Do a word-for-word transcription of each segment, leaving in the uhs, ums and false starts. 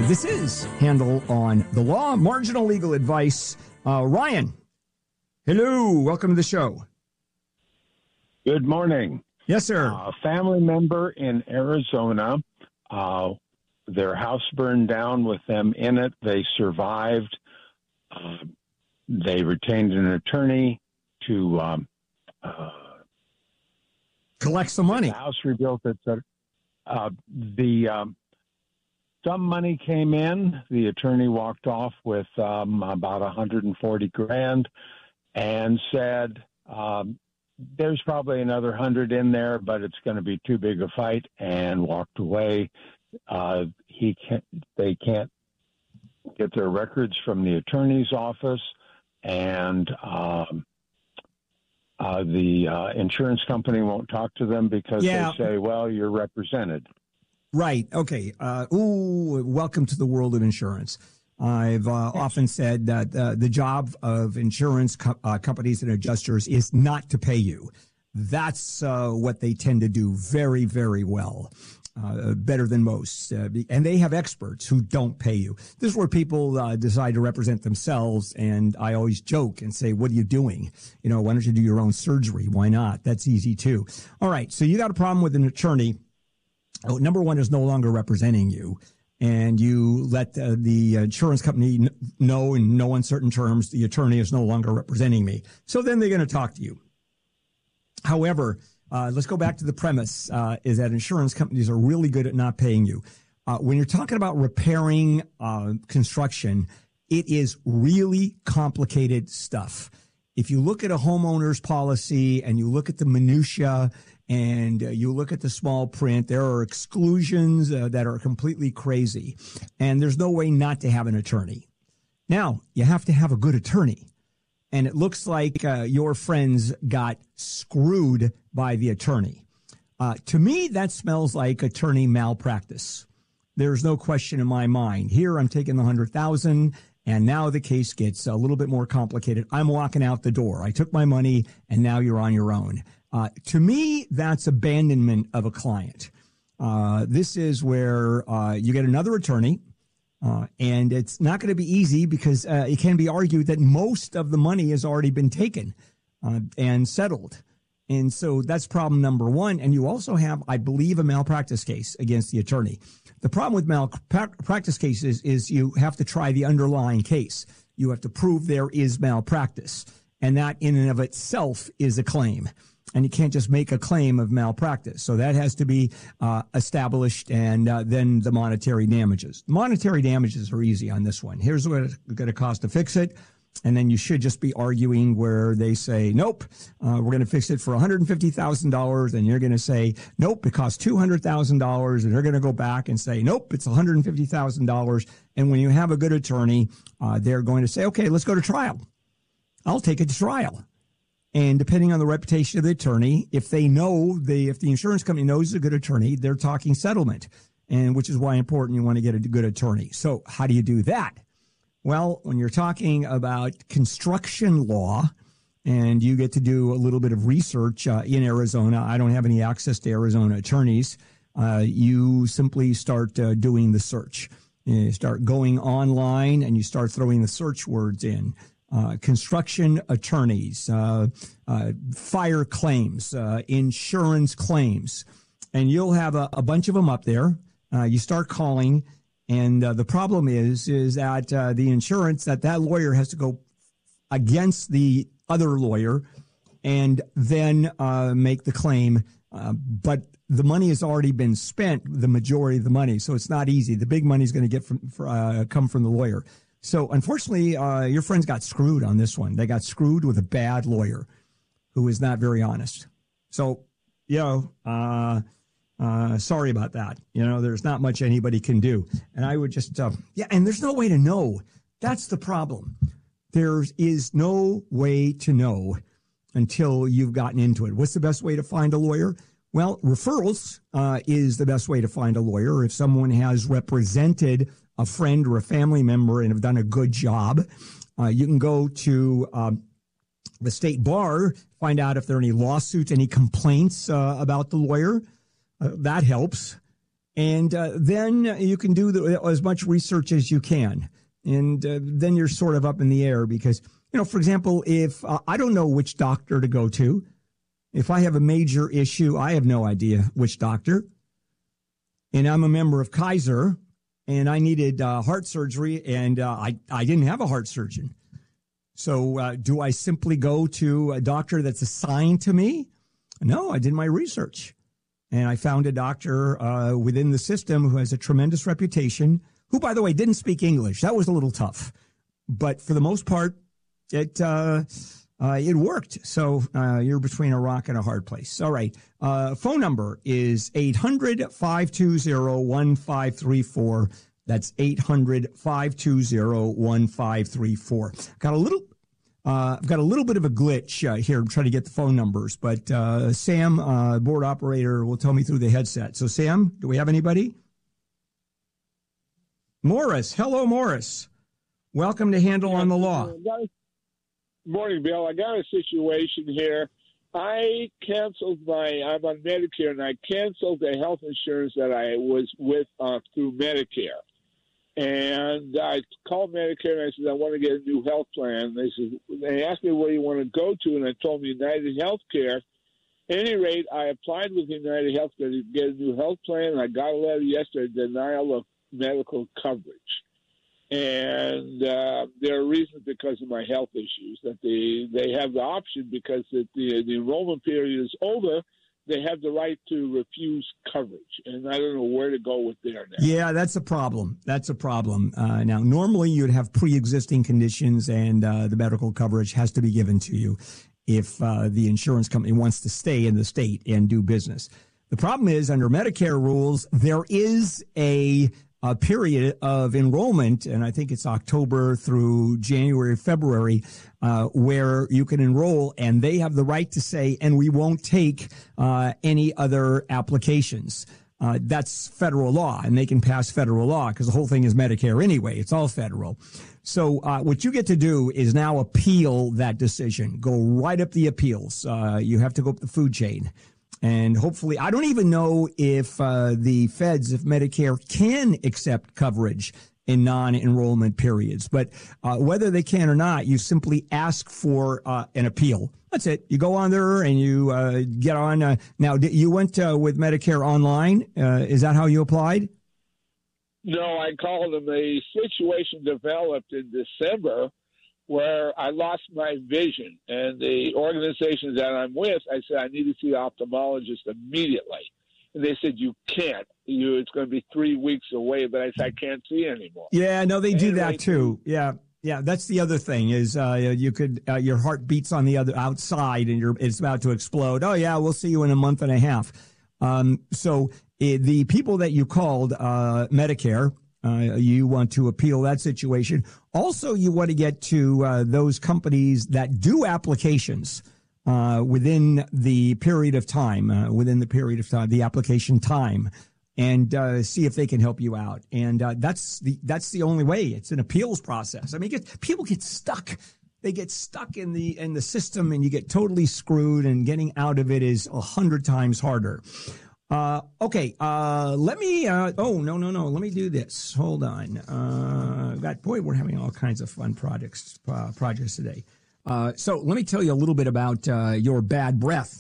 This is Handel on the Law, marginal legal advice. Uh, Ryan, hello, welcome to the show. Good morning. Yes, sir. Uh, a family member in Arizona, uh, their house burned down with them in it. They survived. Uh, they retained an attorney to um, uh, collect some money. The house rebuilt, et cetera. Uh, the um, some money came in. The attorney walked off with um, about one hundred forty grand and said, um, there's probably another hundred in there, but it's going to be too big a fight, and walked away. Uh, he can't, they can't get their records from the attorney's office, and um, uh, the uh, insurance company won't talk to them because yeah. they say, well, you're represented. Right. Okay. Uh, ooh, welcome to the world of insurance. I've uh, often said that uh, the job of insurance co- uh, companies and adjusters is not to pay you. That's uh, what they tend to do very, very well, uh, better than most. Uh, and they have experts who don't pay you. This is where people uh, decide to represent themselves. And I always joke and say, what are you doing? You know, why don't you do your own surgery? Why not? That's easy, too. All right. So you got a problem with an attorney. Oh, number one is no longer representing you, and you let uh, the insurance company n- know in no uncertain terms the attorney is no longer representing me. So then they're going to talk to you. However, uh, let's go back to the premise, uh, is that insurance companies are really good at not paying you. Uh, when you're talking about repairing uh, construction, it is really complicated stuff. If you look at a homeowner's policy and you look at the minutia and uh, you look at the small print, there are exclusions uh, that are completely crazy. And there's no way not to have an attorney. Now, you have to have a good attorney. And it looks like uh, your friends got screwed by the attorney. Uh, to me, that smells like attorney malpractice. There's no question in my mind. Here, I'm taking the one hundred thousand dollars, and now the case gets a little bit more complicated. I'm walking out the door. I took my money, and now you're on your own. Uh, to me, that's abandonment of a client. Uh, this is where uh, you get another attorney, uh, and it's not going to be easy because uh, it can be argued that most of the money has already been taken uh, and settled. And so that's problem number one. And you also have, I believe, a malpractice case against the attorney. The problem with malpractice cases is you have to try the underlying case. You have to prove there is malpractice, and that in and of itself is a claim. And you can't just make a claim of malpractice. So that has to be uh, established, and uh, then the monetary damages. Monetary damages are easy on this one. Here's what it's going to cost to fix it. And then you should just be arguing where they say, nope, uh, we're going to fix it for one hundred fifty thousand dollars. And you're going to say, nope, it costs two hundred thousand dollars. And they're going to go back and say, nope, it's one hundred fifty thousand dollars. And when you have a good attorney, uh, they're going to say, okay, let's go to trial. I'll take it to trial. And depending on the reputation of the attorney, if they know, they, if the insurance company knows a good attorney, they're talking settlement, and which is why important you want to get a good attorney. So how do you do that? Well, when you're talking about construction law and you get to do a little bit of research uh, in Arizona, I don't have any access to Arizona attorneys. Uh, you simply start uh, doing the search. You start going online and you start throwing the search words in. Uh, construction attorneys, uh, uh, fire claims, uh, insurance claims, and you'll have a, a bunch of them up there. Uh, you start calling. And uh, the problem is, is that uh, the insurance, that that lawyer has to go against the other lawyer and then uh, make the claim. Uh, but the money has already been spent, the majority of the money. So it's not easy. The big money is going to get from for, uh, come from the lawyer. So unfortunately, uh, your friends got screwed on this one. They got screwed with a bad lawyer who is not very honest. So, you know, uh, Uh, sorry about that. You know, there's not much anybody can do. And I would just, uh, yeah, and there's no way to know. That's the problem. There is no way to know until you've gotten into it. What's the best way to find a lawyer? Well, referrals uh, is the best way to find a lawyer. If someone has represented a friend or a family member and have done a good job, uh, you can go to um, the state bar, find out if there are any lawsuits, any complaints uh, about the lawyer. Uh, that helps. And uh, then you can do the, as much research as you can. And uh, then you're sort of up in the air because, you know, for example, if uh, I don't know which doctor to go to, if I have a major issue, I have no idea which doctor. And I'm a member of Kaiser, and I needed uh, heart surgery, and uh, I, I didn't have a heart surgeon. So uh, do I simply go to a doctor that's assigned to me? No, I did my research. And I found a doctor uh, within the system who has a tremendous reputation, who, by the way, didn't speak English. That was a little tough. But for the most part, it uh, uh, it worked. So uh, you're between a rock and a hard place. All right. Uh, phone number is eight hundred, five two zero, one five three four. That's eight hundred, five two zero, one five three four. Got a little... Uh, I've got a little bit of a glitch uh, here. I'm trying to get the phone numbers, but uh, Sam, uh, board operator, will tell me through the headset. So, Sam, do we have anybody? Morris. Hello, Morris. Welcome to Handle on the Law. Good morning, Bill. I got a situation here. I canceled my, I'm on Medicare, and I canceled the health insurance that I was with uh, through Medicare. And I called Medicare and I said, I want to get a new health plan. They said, they asked me where you want to go to, and I told them United Healthcare. At any rate, I applied with United Healthcare to get a new health plan, and I got a letter yesterday, denial of medical coverage. And uh, there are reasons because of my health issues that they, they have the option because the, the, the enrollment period is over. They have the right to refuse coverage, and I don't know where to go with there now. Yeah, that's a problem. That's a problem. Uh, now, normally you'd have pre-existing conditions, and uh, the medical coverage has to be given to you if uh, the insurance company wants to stay in the state and do business. The problem is, under Medicare rules, there is a a period of enrollment, and I think it's October through January, February, uh, where you can enroll, and they have the right to say, and we won't take uh, any other applications. Uh, that's federal law, and they can pass federal law because the whole thing is Medicare anyway. It's all federal. So uh, what you get to do is now appeal that decision. Go right up the appeals. Uh, you have to go up the food chain. And hopefully, I don't even know if uh, the feds, if Medicare can accept coverage in non-enrollment periods. But uh, whether they can or not, you simply ask for uh, an appeal. That's it. You go on there and you uh, get on. Uh, now, you went uh, with Medicare online. Uh, is that how you applied? No, I called them. A situation developed in December where I lost my vision, and the organization that I'm with, I said, I need to see an ophthalmologist immediately. And they said, you can't. You, it's going to be three weeks away, but I said, I can't see anymore. Yeah, no, they do anyway, that too. Yeah. Yeah, that's the other thing is uh, you could uh, your heart beats on the other outside and you're it's about to explode. Oh, yeah, we'll see you in a month and a half. Um, so uh, the people that you called uh, Medicare, Uh, you want to appeal that situation. Also, you want to get to uh, those companies that do applications uh, within the period of time, uh, within the period of time, the application time, and uh, see if they can help you out. And uh, that's the that's the only way. It's an appeals process. I mean, get, people get stuck. They get stuck in the in the system, and you get totally screwed. And getting out of it is a hundred times harder. Uh, okay, uh, let me, uh, oh, no, no, no, let me do this. Hold on. Uh, got, boy, we're having all kinds of fun projects, uh, projects today. Uh, so let me tell you a little bit about, uh, your bad breath.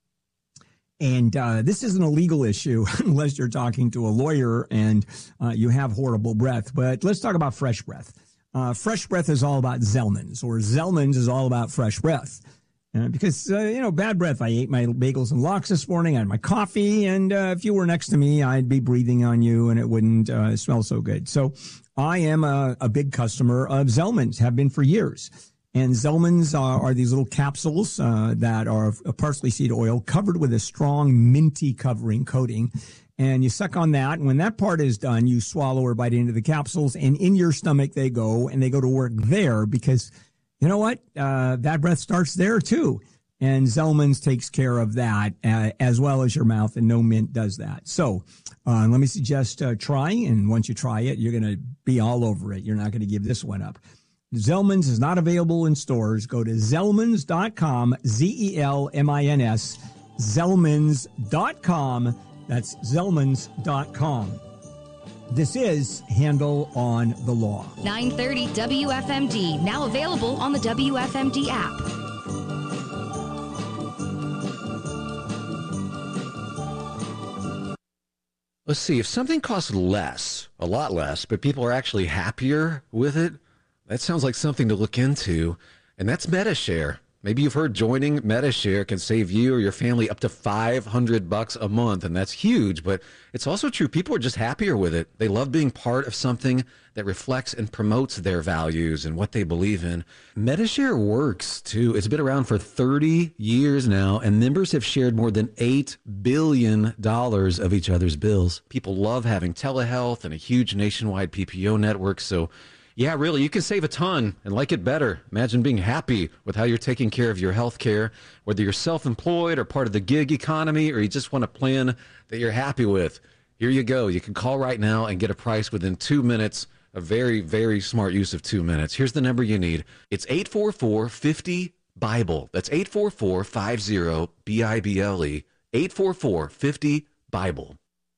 And, uh, this isn't a legal issue unless you're talking to a lawyer and, uh, you have horrible breath. But let's talk about fresh breath. Uh, fresh breath is all about Zellman's, or Zellman's is all about fresh breath. Uh, because, uh, you know, bad breath. I ate my bagels and lox this morning. I had my coffee. And uh, if you were next to me, I'd be breathing on you and it wouldn't uh, smell so good. So I am a, a big customer of Zellman's, have been for years. And Zellman's are, are these little capsules uh, that are a parsley seed oil covered with a strong minty covering coating. And you suck on that. And when that part is done, you swallow or bite into the capsules. And in your stomach they go, and they go to work there because you know what? Uh, bad breath starts there, too. And Zellman's takes care of that uh, as well as your mouth, and no mint does that. So uh, let me suggest uh, trying, and once you try it, you're going to be all over it. You're not going to give this one up. Zellman's is not available in stores. Go to Zellmans dot com, Z E L M I N S, Zellmans dot com. That's Zelmans dot com. This is Handle on the Law. nine thirty W F M D, now available on the W F M D app. Let's see, if something costs less, a lot less, but people are actually happier with it, that sounds like something to look into, and that's Medi-Share. Maybe you've heard joining Medi-Share can save you or your family up to five hundred bucks a month, and that's huge, but it's also true. People are just happier with it. They love being part of something that reflects and promotes their values and what they believe in. Medi-Share works, too. It's been around for thirty years now, and members have shared more than eight billion dollars of each other's bills. People love having telehealth and a huge nationwide P P O network, so yeah, really, you can save a ton and like it better. Imagine being happy with how you're taking care of your health care, whether you're self-employed or part of the gig economy, or you just want a plan that you're happy with. Here you go. You can call right now and get a price within two minutes. A very, very smart use of two minutes. Here's the number you need. It's eight four four, five zero, BIBLE. That's eight four four, five zero, B I B L E. eight four four, five zero, BIBLE.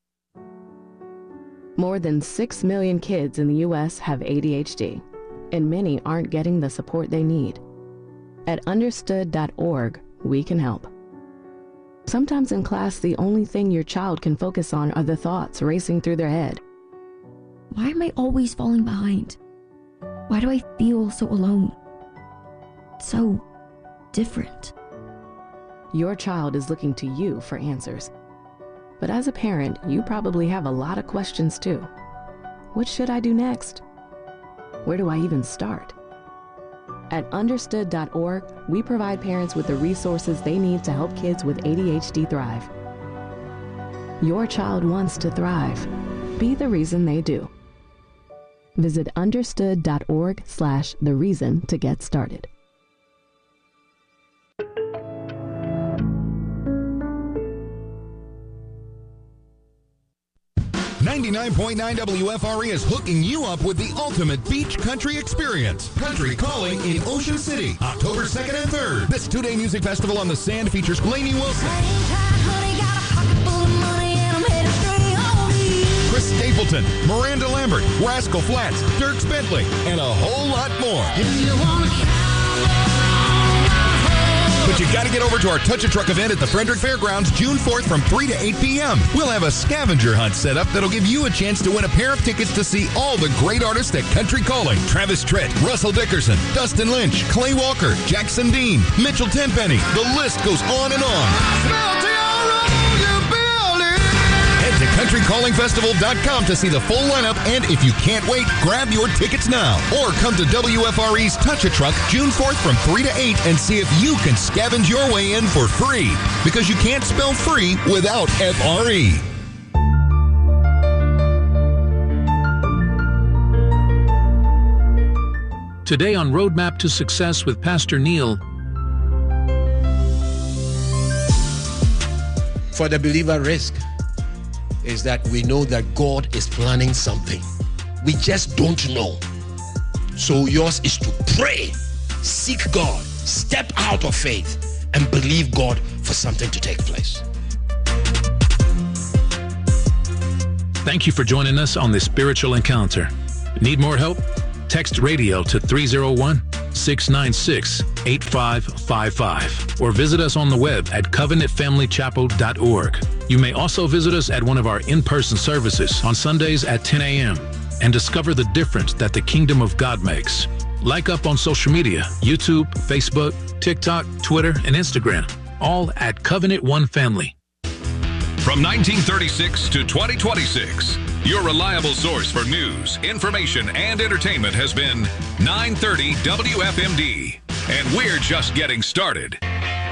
More than six million kids in the U S have A D H D, and many aren't getting the support they need. At understood dot org, we can help. Sometimes in class, the only thing your child can focus on are the thoughts racing through their head. Why am I always falling behind? Why do I feel so alone? So different. Your child is looking to you for answers. But as a parent, you probably have a lot of questions too. What should I do next? Where do I even start? At understood dot org, we provide parents with the resources they need to help kids with A D H D thrive. Your child wants to thrive. Be the reason they do. Visit understood dot org slash the reason to get started. ninety-nine point nine W F R E is hooking you up with the ultimate beach country experience. Country Calling in Ocean City, October second and third. This two-day music festival on the sand features Lainey Wilson, Chris Stapleton, Miranda Lambert, Rascal Flatts, Dierks Bentley, and a whole lot more. But you got to get over to our Touch a Truck event at the Frederick Fairgrounds June fourth from three to eight p.m. We'll have a scavenger hunt set up that'll give you a chance to win a pair of tickets to see all the great artists at Country Calling. Travis Tritt, Russell Dickerson, Dustin Lynch, Clay Walker, Jackson Dean, Mitchell Tenpenny. The list goes on and on. Head to country calling festival dot com to see the full lineup, and if you can't wait, grab your tickets now. Or come to W F R E's Touch a Truck June fourth from three to eight and see if you can scavenge your way in for free. Because you can't spell free without F R E. Today on Roadmap to Success with Pastor Neil. For the believer, risk is that we know that God is planning something. We just don't know. So yours is to pray, seek God, step out of faith, and believe God for something to take place. Thank you for joining us on this spiritual encounter. Need more help? Text radio to three oh one, six nine six, eight five five five or visit us on the web at covenant family chapel dot org. You may also visit us at one of our in-person services on Sundays at ten a.m. and discover the difference that the kingdom of God makes. Like up on social media, YouTube, Facebook, TikTok, Twitter, and Instagram, all at Covenant One Family. From nineteen thirty-six to twenty twenty-six, your reliable source for news, information, and entertainment has been nine thirty W F M D. And we're just getting started.